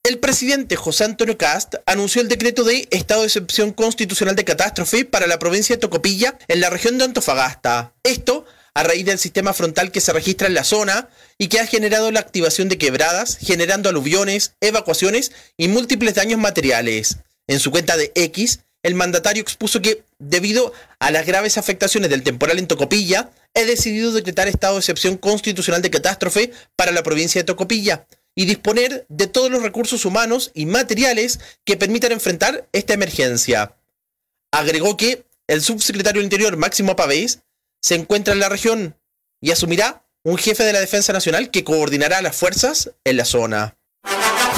El presidente José Antonio Kast anunció el decreto de estado de excepción constitucional de catástrofe para la provincia de Tocopilla en la región de Antofagasta. Esto a raíz del sistema frontal que se registra en la zona y que ha generado la activación de quebradas, generando aluviones, evacuaciones y múltiples daños materiales. En su cuenta de X, el mandatario expuso que, debido a las graves afectaciones del temporal en Tocopilla, he decidido decretar estado de excepción constitucional de catástrofe para la provincia de Tocopilla y disponer de todos los recursos humanos y materiales que permitan enfrentar esta emergencia. Agregó que el subsecretario del Interior, Máximo Pavés, se encuentra en la región y asumirá un jefe de la Defensa Nacional que coordinará las fuerzas en la zona.